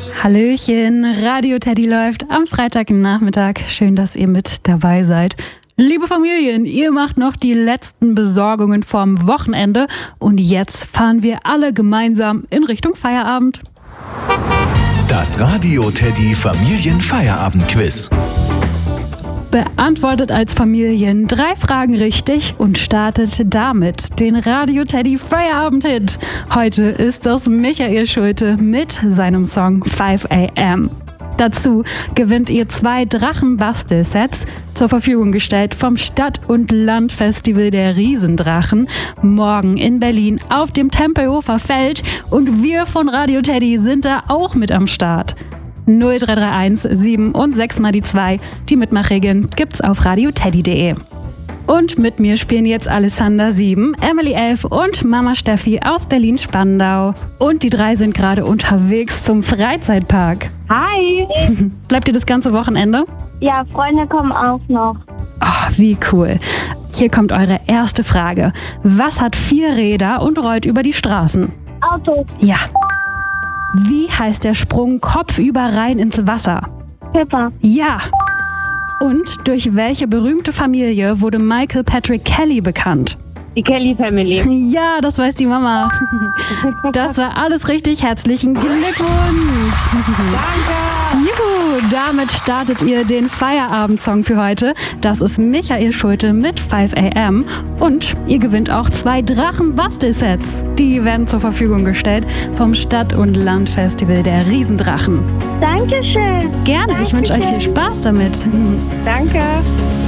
Hallöchen, Radio Teddy läuft am Freitagnachmittag. Schön, dass ihr mit dabei seid. Liebe Familien, ihr macht noch die letzten Besorgungen vorm Wochenende und jetzt fahren wir alle gemeinsam in Richtung Feierabend. Das Radio Teddy Familienfeierabend-Quiz. Beantwortet als Familien 3 Fragen richtig und startet damit den Radio Teddy Feierabend-Hit. Heute ist das Michael Schulte mit seinem Song 5 AM. Dazu gewinnt ihr 2 Drachen-Bastel-Sets, zur Verfügung gestellt vom Stadt- und Landfestival der Riesendrachen, morgen in Berlin auf dem Tempelhofer Feld, und wir von Radio Teddy sind da auch mit am Start. 0331 7 und 6 mal die 2. Die Mitmachregeln gibt's auf radioteddy.de. Und mit mir spielen jetzt Alessandra 7, Emily 11 und Mama Steffi aus Berlin-Spandau. Und die 3 sind gerade unterwegs zum Freizeitpark. Hi! Bleibt ihr das ganze Wochenende? Ja, Freunde kommen auch noch. Oh, wie cool. Hier kommt eure erste Frage. Was hat 4 Räder und rollt über die Straßen? Auto. Ja. Wie heißt der Sprung kopfüber rein ins Wasser? Pippa. Ja. Und durch welche berühmte Familie wurde Michael Patrick Kelly bekannt? Die Kelly Family. Ja, das weiß die Mama. Das war alles richtig. Herzlichen Glückwunsch. Danke. Juhu, damit startet ihr den Feierabendsong für heute. Das ist Michael Schulte mit 5 AM. Und ihr gewinnt auch 2 Drachen-Bastel-Sets. Die werden zur Verfügung gestellt vom Stadt- und Landfestival der Riesendrachen. Dankeschön. Gerne, ich wünsche euch viel Spaß damit. Danke.